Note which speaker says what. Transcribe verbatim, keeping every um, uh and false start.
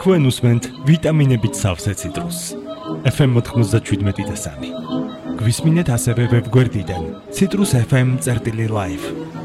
Speaker 1: თქვენ უსმენთ ვიტამინებით სავსე ციტრუსს. ეფ ემ ოთხმოცდაშვიდმეტი და სამი. გვისმინეთ ასევე ვებგვერდიდან citrus f m წერტილი live.